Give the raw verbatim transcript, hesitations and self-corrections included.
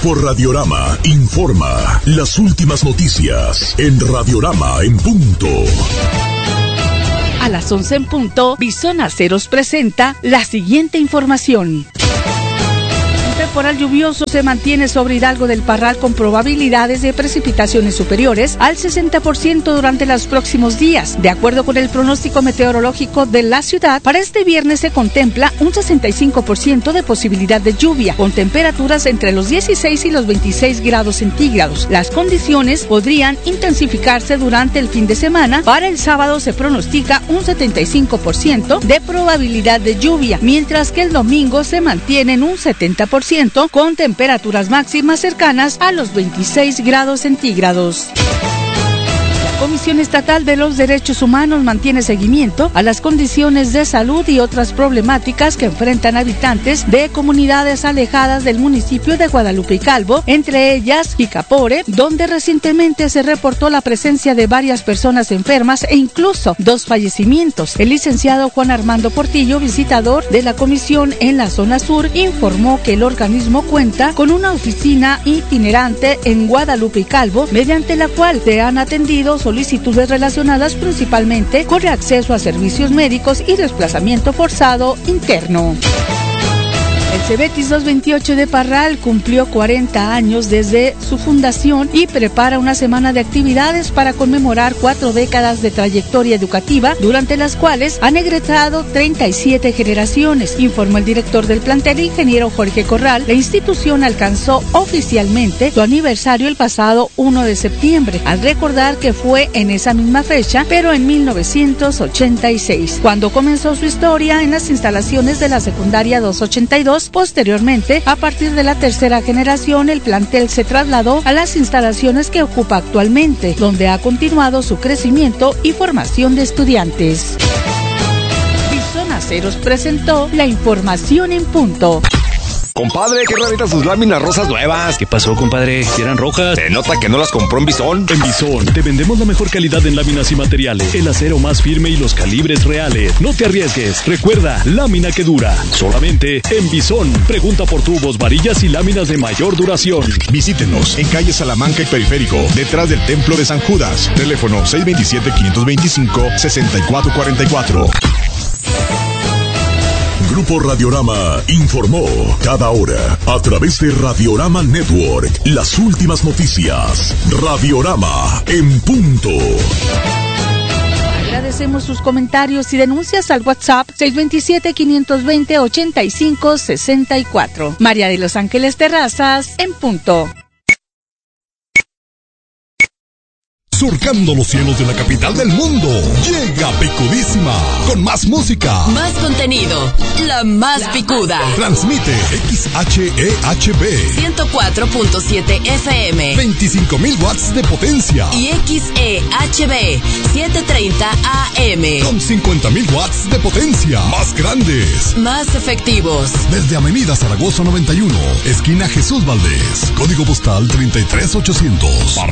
Grupo Radiorama informa las últimas noticias en Radiorama en punto. A las once en punto, Bison Aceros presenta la siguiente información. Un temporal lluvioso se mantiene sobre Hidalgo del Parral con probabilidades de precipitaciones superiores al sesenta por ciento durante los próximos días. De acuerdo con el pronóstico meteorológico de la ciudad, para este viernes se contempla un sesenta y cinco por ciento de posibilidad de lluvia, con temperaturas entre los dieciséis y los veintiséis grados centígrados. Las condiciones podrían intensificarse durante el fin de semana. Para el sábado se pronostica un setenta y cinco por ciento de probabilidad de lluvia, mientras que el domingo se mantiene en un setenta por ciento con temperaturas máximas cercanas a los veintiséis grados centígrados. La Comisión Estatal de los Derechos Humanos mantiene seguimiento a las condiciones de salud y otras problemáticas que enfrentan habitantes de comunidades alejadas del municipio de Guadalupe y Calvo, entre ellas Jicapore, donde recientemente se reportó la presencia de varias personas enfermas e incluso dos fallecimientos. El licenciado Juan Armando Portillo, visitador de la comisión en la zona sur, informó que el organismo cuenta con una oficina itinerante en Guadalupe y Calvo, mediante la cual se han atendido solicitudes relacionadas principalmente con el acceso a servicios médicos y desplazamiento forzado interno. El Cebetis doscientos veintiocho de Parral cumplió cuarenta años desde su fundación y prepara una semana de actividades para conmemorar cuatro décadas de trayectoria educativa, durante las cuales han egresado treinta y siete generaciones, informó el director del plantel, ingeniero Jorge Corral. La institución alcanzó oficialmente su aniversario el pasado primero de septiembre, al recordar que fue en esa misma fecha, pero en mil novecientos ochenta y seis, cuando comenzó su historia en las instalaciones de la secundaria doscientos ochenta y dos. Posteriormente, a partir de la tercera generación, el plantel se trasladó a las instalaciones que ocupa actualmente, donde ha continuado su crecimiento y formación de estudiantes. Bison Aceros presentó la información en punto. Compadre, qué raritas sus láminas rosas nuevas. ¿Qué pasó, compadre? ¿Si eran rojas? Se nota que no las compró en Bison. En Bison te vendemos la mejor calidad en láminas y materiales, el acero más firme y los calibres reales. No te arriesgues. Recuerda, lámina que dura. Solamente en Bison. Pregunta por tubos, varillas y láminas de mayor duración. Visítenos en calle Salamanca y Periférico, detrás del Templo de San Judas. Teléfono seis dos siete, cinco dos cinco, seis cuatro cuatro cuatro. Grupo Radiorama informó cada hora a través de Radiorama Network las últimas noticias. Radiorama en punto. Agradecemos sus comentarios y denuncias al WhatsApp seis dos siete, cinco dos cero, ocho cinco seis cuatro. María de los Ángeles Terrazas en punto. Surcando los cielos de la capital del mundo, llega Picudísima, con más música, más contenido, la más picuda. Transmite X H E H B ciento cuatro punto siete F M, veinticinco mil watts de potencia, y X E H B setecientos treinta A M con cincuenta mil watts de potencia, más grandes, más efectivos. Desde Avenida Zaragoza noventa y uno, esquina Jesús Valdés, código postal treinta y tres ochocientos.